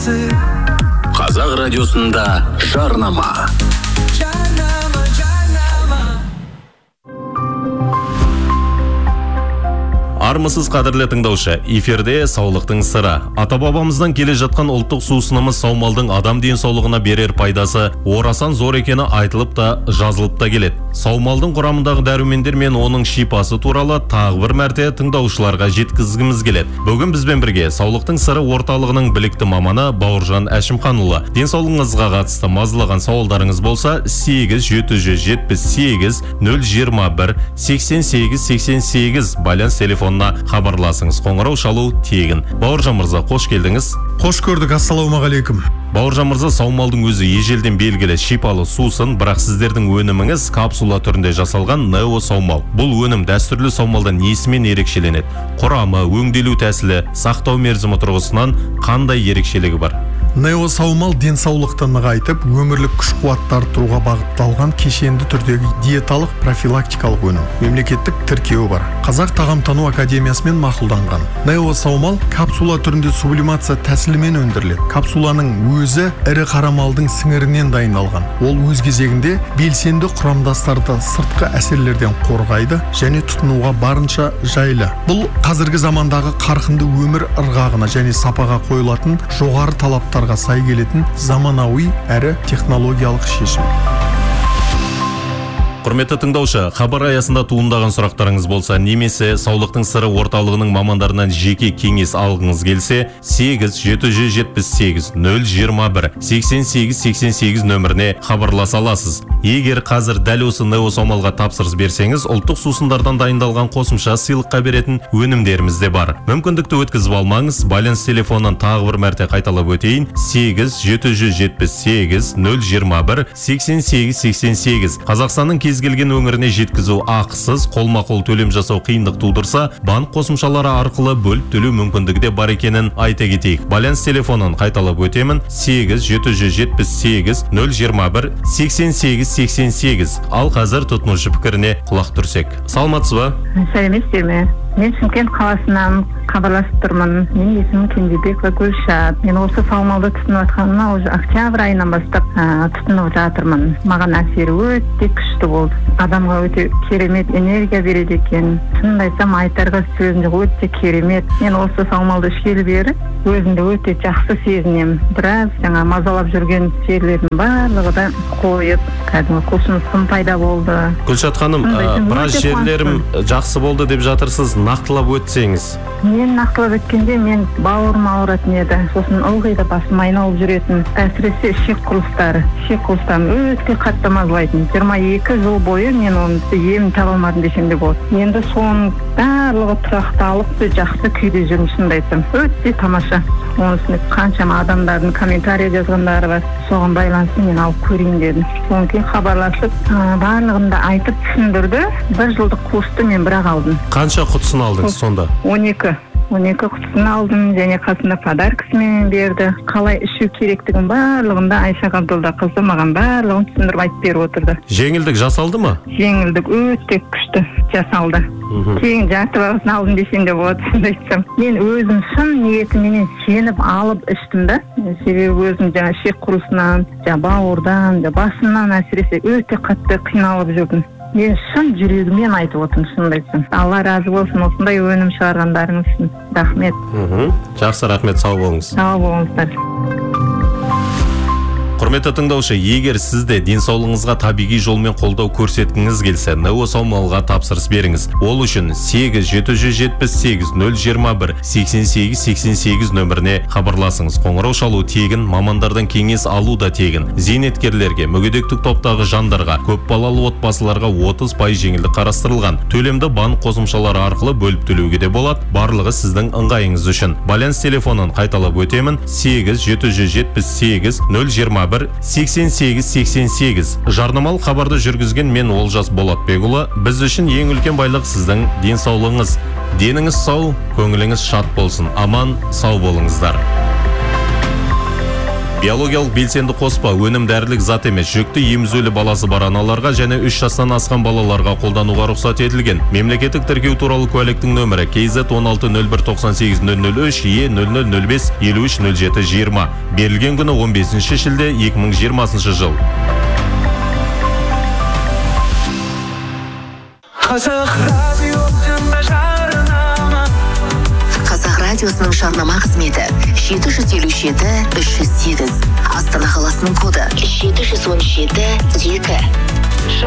Қазақ радиосында жарнама. Армысыз қадірлі тыңдаушы, эфирде саулықтың сыры. Ата-бабамыздан келе жатқан ұлттық сусынымыз саумалдың адам денсаулығына берер пайдасы орасан зор екені айтылып та, жазылып та келеді. Саумалдың құрамындағы дәрумендер мен оның шипасы туралы тағы бір мәрте тыңдаушыларға жеткізгіміз келеді. Бүгін бізбен бірге саулықтың сыры орталығының білікті маманы Бауыржан Әшімханұлы. Денсаулығыңызға қатысты мазалаған сауалдарыңыз болса, 8-778-021-88-88 байланыс телефонына хабарласыңыз. Қоңырау шалу тегін. Бауыржан мырза, қош келдіңіз. Қош көрдік, ассалаумағалейкум. Бауыржан мырза, саумалдың өзі ежелден белгілі шипалы сусын, бірақ сіздердің өніміңіз капсула түрінде жасалған нео саумал. Бұл өнім дәстүрлі саумалдан несімен ерекшеленеді? Құрамы, өңделу тәсілі, сақтау мерзімі тұрғысынан қандай ерекшелігі бар? Нео саумал денсаулықты нығайтып, өмірлік күш-қуатты арттыруға бағытталған кешенді түрдегі диеталық профилактикалық өнім. Мемлекеттік тіркеуі бар. Қазақ тағамтану академиясымен мақұлданған. Нео саумал капсула түрінде сублимация тәсілімен өндіріледі. Капсуланың өзі ірі қара малдың сіңірінен дайындалған. Ол өз кезегінде белсенді құрамдастарды сыртқы әсерлерден қорғайды және тұтынуға барынша жайлы. Бұл қазіргі замандағы қарқынды өмір ырғағына және сапаға қойылатын жоғары талаптарға сай келетін заманауи әрі технологиялық шешім. Құрметті тыңдаушы, хабар аясында туындаған сұрақтарыңыз болса, немесе саулықтың сыры орталығының мамандарынан жеке кеңес алғыңыз келсе, 8-778-021-88-88 нөміріне хабарласа аласыз. Егер қазір дәл осы нео саумалға тапсырыс берсеңіз, ұлттық сусындардан дайындалған қосымша сыйлыққа беретін өнімдеріміз де бар. Мүмкіндікті өткізіп алмаңыз, байланыс телефонын тағы бір мәрте қайталап өтейін: 8-778-021-88-88. Қазақстанның кез келген өңіріне жеткізу ақысыз, қолма-қол төлем жасау қиындық тудырса, банк қосымшалары арқылы бөліп төлеу мүмкіндігі де бар екенін айта кетейік. Байланыс телефонын қайталап өтемін: 8-778-021-88-88. Ал қазір тұтынушы пікіріне құлақ түрсек. Саламатсыз ба? Сәлеметсіздер ме? Мен Шымкент қаласынан хабарласып тұрмын. Менің есімім Кенжебекова Гүлшат. Мен осы саумалды тұтынып жатқаныма уже октябрь айынан бастап тұтынып жатырмын. Маған әсері өте күшті болды. Адамға өте керемет энергия береді екен. Шынымды айтсам, айтарға сөзім жоқ, өте керемет. Мен осы саумалды ішкелі бері өзімді өте жақсы сезінемін. Біраз жаңа мазалап жүрген жерлердің барлығы да қойып, кәдімгі құлшынысым пайда болды. Гүлшат ханым, біраз жерлерім жақсы болды деп жатырсыз, нақтылап өтсеңіз. Мен нақтылап өткенде мен бауырым ауыратын еді. Сосын ылғи да басым айналып жүретін. Әсіресе ішек құрылыстары. Ішек құрылыстарын өте қатты мазалайтын. 22 жыл бойы мен оның емін таба алмадым десем де болады. Енді соның барлығы тұрақталып, жақсы күйде жүрмін, шынымды айтсам. Өте тамаша. Оның үстіне қаншама адамдардың комментарий жазғандары бар. Соған байланысты мен алып көрейін дедім. Содан кейін хабарласып, барлығын да айтып түсіндірді. 1 жылдық курсты мен бірақ алдым. Қанша құтысын алдыңыз сонда? 12 құтысын алдым, және қасында подаркасымен берді. Қалай ішу керектігін барлығында Айша Ғабдолда қызы маған барлығын түсіндіріп айтып беріп отырды. Жеңілдік жасалды ма? Жеңілдік өте күшті жасалды. Кейін жарты бағасын алдым десем де болады, шынымды айтсам. Мен өзім шын ниетіменен сеніп алып іштім да. Себебі өзім жаңа ішек құрылысынан, бауырдан, басымнан әсіресе өте қатты қиналып жүрдім. Мен шын жүрегіммен айтып отырмын, шынымды айтсам. Алла разы болсын, осындай өнім шығарғандарыңыз үшін. Рахмет. Жақсы, рахмет, сау болыңыз. Сау болыңыздар. Құрметті тыңдаушы, егер сізде денсаулығыңызға табиғи жолмен қолдау көрсеткіңіз келсе, нео саумалға тапсырыс беріңіз. Ол үшін 8-778-021-88-88 нөміріне хабарласыңыз. Қоңырау шалу тегін, мамандардан кеңес алу да тегін. Зейнеткерлерге, мүгедектік топтағы жандарға, көпбалалы отбасыларға 30% жеңілдік қарастырылған. Төлемді банк қосымшалары арқылы бөліп төлеуге де болады. Барлығы сіздің ыңғайыңыз үшін. Байланыс телефонын қайталап өтемін: 8-778-021-88-88. Жарнамалық хабарды жүргізген мен Олжас Болатбекұлы. Біз үшін ең үлкен байлық сіздің денсаулығыңыз. Деніңіз сау, көңіліңіз шат болсын. Аман, сау болыңыздар. Биологиялық белсенді қоспа өнім дәрілік зат емес, жүкті емізулі баласы бар аналарға және 3 жастан асқан балаларға қолдануға рұқсат етілген. Мемлекеттік тіркеу туралы куәліктің нөмірі KZ 1601980003 E0005 530720. Берілген күні 15 шілде 2020 жыл. Қазақ радиосының жарнама қызметі 757-308. Астана қаласының коды 717-2.